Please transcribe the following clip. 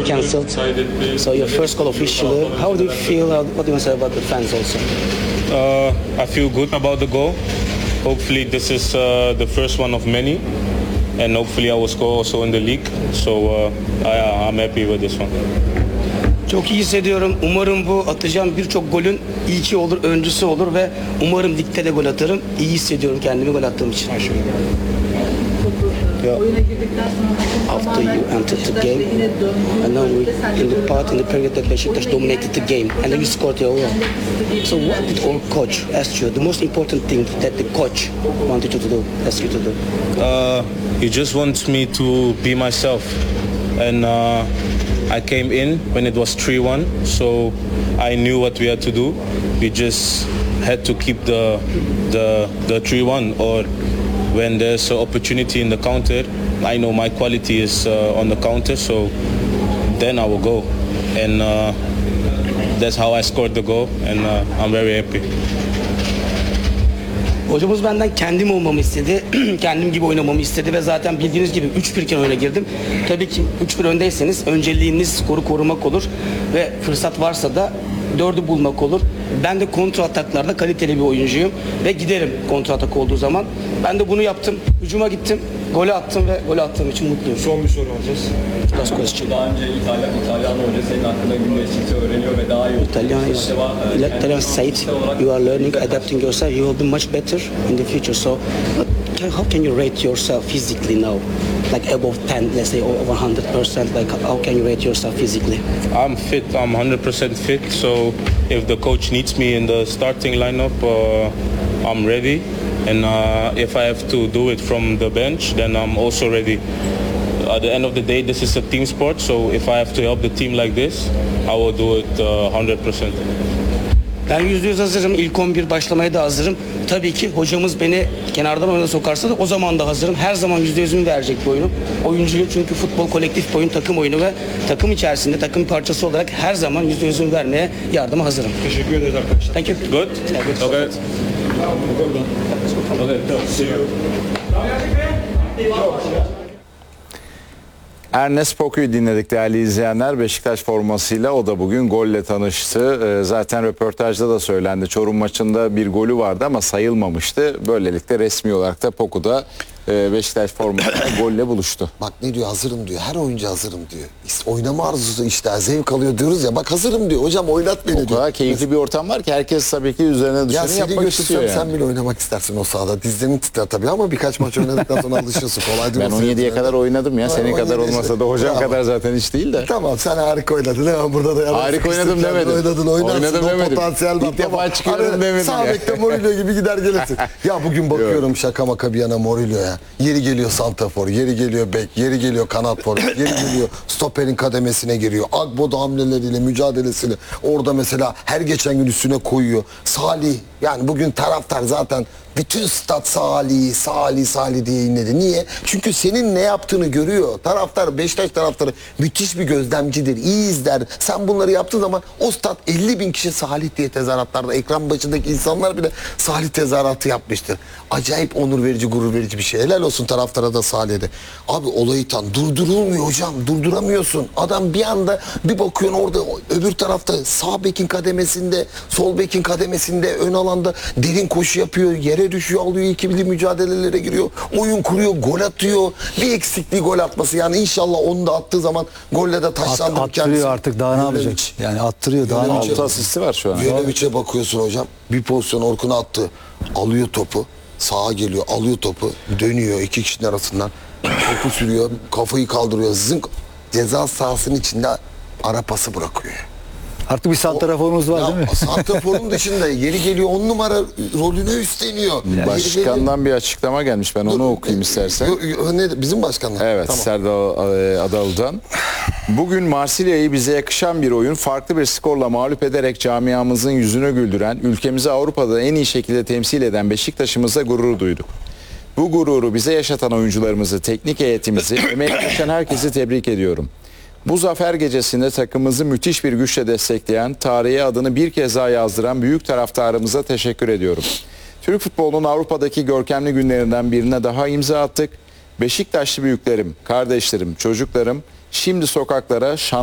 cancelled. So your first goal officially. How do you feel? What do you say about the fans also? I feel good about the goal. Hopefully this is the first one of many, and hopefully I will score also in the league. So I'm happy with this one. Çok iyi hissediyorum. Umarım bu atacağım birçok golün ilki olur, öncüsü olur ve umarım ligde de gol atarım. İyi hissediyorum kendimi gol attığım için. After you entered the game, I know in the period that Beşiktaş dominated the game, and then you scored your goal. So what did our coach ask you? The most important thing that the coach wanted you to do, asked you to do? He just wants me to be myself, and I came in when it was 3-1, so I knew what we had to do. We just had to keep the 3-1, or when there's an opportunity in the counter, I know my quality is on the counter, so then I will go, and that's how I scored the goal, and I'm very happy. Hocamız benden kendim olmamı istedi, kendim gibi oynamamı istedi ve zaten bildiğiniz gibi 3-1 iken oyuna girdim. Tabii ki 3-1 öndeyseniz önceliğiniz skoru korumak olur ve fırsat varsa da 4'ü bulmak olur. Ben de kontra ataklarda kaliteli bir oyuncuyum ve giderim kontra atak olduğu zaman. Ben de bunu yaptım, hücuma gittim, golü attım ve golü attığım için mutluyum. Son bir soru alacağız. Last question. Daha önce İtalyan hoca senin hakkında gün geçtikçe öğreniyor ve daha iyi oluyor. Italian said you are learning, adapting yourself, you will be much better in the future. So how can you rate yourself physically now? Like above 10, let's say over 100%, like how can you rate yourself physically? I'm fit, I'm 100% fit, so if the coach needs me in the starting lineup, I'm ready. And if I have to do it from the bench, then I'm also ready. At the end of the day, this is a team sport, so if I have to help the team like this, I will do it 100%. Ben %100 hazırım. İlk 11 başlamaya da hazırım. Tabii ki hocamız beni kenardan oyuna sokarsa da o zaman da hazırım. Her zaman %100'ümü verecek bu oyunu. Oyunculuğu çünkü futbol kolektif bir oyun, takım oyunu ve takım içerisinde takım parçası olarak her zaman %100'ümü vermeye yardıma hazırım. Teşekkür ederiz arkadaşlar. Thank you. Good? Okay. Ernest Poku'yu dinledik değerli izleyenler. Beşiktaş formasıyla o da bugün golle tanıştı. Zaten röportajda da söylendi. Çorum maçında bir golü vardı ama sayılmamıştı. Böylelikle resmi olarak da Poku da Beşiktaş formasıyla golle buluştu. Bak ne diyor, hazırım diyor. Her oyuncu hazırım diyor. Oynama arzusu işte, zevk alıyor diyoruz ya. Bak hazırım diyor. Hocam oynat beni diyor. O kadar keyifli bir ortam var ki herkes tabii ki üzerine düşeni yapmak istiyor yani. Sen bile oynamak istersin o sahada. Dizlerin titrer tabii ama birkaç maç oynadıktan sonra alışıyorsun. Kolay değil. Ben 17'ye kadar oynadım ya. Senin kadar olmasa da hocam kadar zaten hiç değil de. Tamam, sen harika oynadın. Hemen burada da harika oynadım demedim. Oynadım demedim. Potansiyel var. İlk defa çıkıyorum demedim ya. Sağ bekte Morillo gibi gider gelirsin. Ya bugün bakıyorum şaka maka bir yana Morillo'ya. Yeri geliyor santrafor, yeri geliyor bek, yeri geliyor kanat for, yeri geliyor stoperin kademesine giriyor. Agbo'da hamleleriyle, mücadelesiyle orada mesela her geçen gün üstüne koyuyor. Salih, yani bugün taraftar zaten bütün stat Salih diye inledi. Niye? Çünkü senin ne yaptığını görüyor. Taraftar, Beşiktaş taraftarı müthiş bir gözlemcidir, iyi izler. Sen bunları yaptığın zaman o stat 50.000 kişi Salih diye tezahüratlarda, ekran başındaki insanlar bile Salih tezahüratı yapmıştır. Acayip onur verici, gurur verici bir şey. Helal olsun taraftara da Salih'e. Abi olayı durdurulmuyor hocam. Durduramıyorsun. Adam bir anda bir bakıyorsun orada öbür tarafta sağ bekin kademesinde, sol bekin kademesinde, ön alanda derin koşu yapıyor. Yere düşüyor, alıyor, ikili mücadelelere giriyor. Oyun kuruyor, gol atıyor. Bir eksikliği gol atması. Yani inşallah onu da attığı zaman golle de taşlandırır kendisi. Attırıyor artık, daha ne yapacak? Yani attırıyor, daha ne yapacak? 6 asisti var şu an. Yeneviç'e bakıyorsun hocam. Bir pozisyon Orkun'a attı. Alıyor topu. Sağa geliyor, alıyor topu. Dönüyor iki kişinin arasından. Topu sürüyor, kafayı kaldırıyor. Zınk. Ceza sahasının içinde ara pası bırakıyor. Artık bir santraforumuz var değil mi? Santraforun dışında yeri geliyor 10 numara rolüne üstleniyor. Başkandan bir açıklama gelmiş. Ben onu okuyayım istersen. Bizim başkanlar. Evet, tamam. Serdar Adalı'dan. Bugün Marsilya'yı bize yakışan bir oyun, farklı bir skorla mağlup ederek camiamızın yüzünü güldüren, ülkemizi Avrupa'da en iyi şekilde temsil eden Beşiktaş'ımıza gurur duyduk. Bu gururu bize yaşatan oyuncularımızı, teknik heyetimizi, emeği geçen herkesi tebrik ediyorum. Bu zafer gecesinde takımımızı müthiş bir güçle destekleyen, tarihe adını bir kez daha yazdıran büyük taraftarımıza teşekkür ediyorum. Türk futbolunun Avrupa'daki görkemli günlerinden birine daha imza attık. Beşiktaşlı büyüklerim, kardeşlerim, çocuklarım şimdi sokaklara